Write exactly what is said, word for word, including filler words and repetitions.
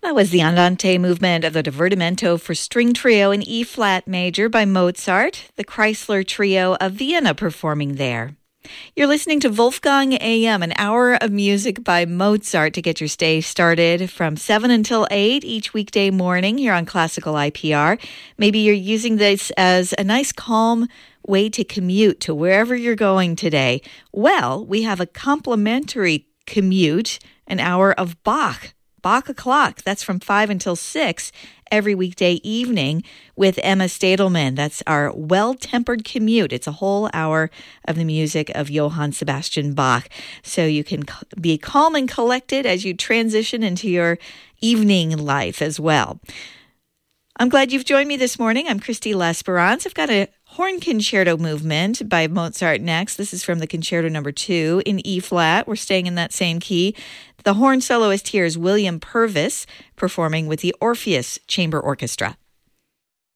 That was the Andante movement of the Divertimento for string trio in E-flat major by Mozart, the Chrysler Trio of Vienna performing there. You're listening to Wolfgang A M, an hour of music by Mozart to get your day started from seven until eight each weekday morning here on Classical I P R. Maybe you're using this as a nice calm way to commute to wherever you're going today. Well, we have a complimentary commute, an hour of Bach. Bach O'Clock. That's from five until six every weekday evening with Emma Stadelman. That's our well-tempered commute. It's a whole hour of the music of Johann Sebastian Bach. So you can be calm and collected as you transition into your evening life as well. I'm glad you've joined me this morning. I'm Christy L'Esperance. I've got a horn concerto movement by Mozart next. This is from the Concerto Number Two in E-flat. We're staying in that same key. The horn soloist here is William Purvis, performing with the Orpheus Chamber Orchestra.